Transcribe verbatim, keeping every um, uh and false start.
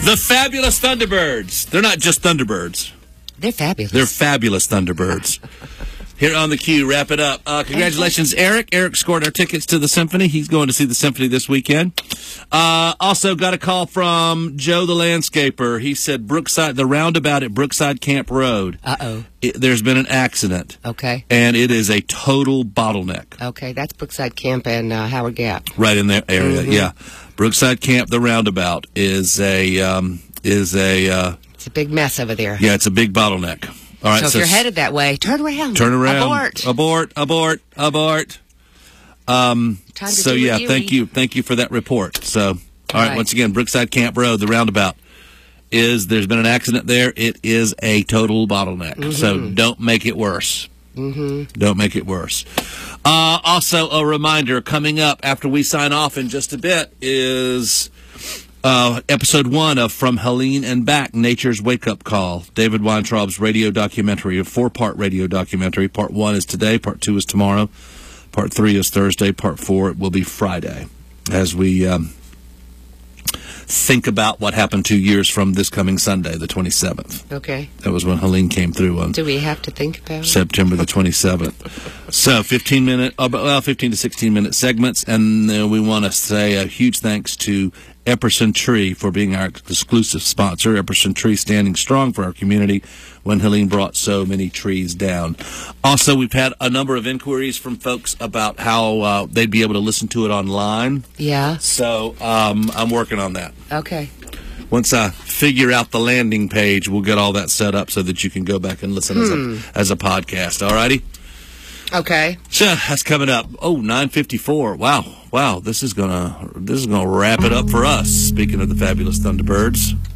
The Fabulous Thunderbirds. They're not just Thunderbirds. They're fabulous. They're fabulous Thunderbirds. Here on the Q, wrap it up. Uh, congratulations, Eric. Eric scored our tickets to the Symphony. He's going to see the Symphony this weekend. Uh, also got a call from Joe the Landscaper. He said Brookside, the roundabout at Brookside Camp Road. Uh-oh. It, there's been an accident. Okay. And it is a total bottleneck. Okay, that's Brookside Camp and uh, Howard Gap. Right in that area, Mm-hmm. yeah. Brookside Camp, the roundabout, is a, um, is a, uh, It's a big mess over there. yeah, it's a big bottleneck. All right, so if so you're headed that way, turn around. Turn around. Abort. Abort, abort, abort. Um, Time to so, do yeah, a thank Dewey. you. Thank you for that report. So, all right, right. once again, Brookside Camp Road, the roundabout, is there's been an accident there. It is a total bottleneck. Mm-hmm. So don't make it worse. Mm-hmm. Don't make it worse. Uh, also, a reminder, coming up after we sign off in just a bit is... Uh, episode one of From Helene and Back, Nature's Wake-Up Call, David Weintraub's radio documentary, a four-part radio documentary. Part one is today, part two is tomorrow, part three is Thursday, part four will be Friday, as we um, think about what happened two years from this coming Sunday, the twenty-seventh. Okay. That was when Helene came through on Do we have to think about it? September the twenty-seventh. So fifteen minute, well, fifteen to sixteen minute segments, and uh, we want to say a huge thanks to Epperson Tree for being our exclusive sponsor. Epperson Tree standing strong for our community when Helene brought so many trees down. Also, we've had a number of inquiries from folks about how uh, they'd be able to listen to it online. Yeah. So um, I'm working on that. Okay. Once I figure out the landing page, we'll get all that set up so that you can go back and listen Hmm. as a as a podcast. All righty? Okay. So that's coming up. Oh, nine fifty-four. Wow. Wow. This is gonna this is gonna wrap it up for us. Speaking of the Fabulous Thunderbirds.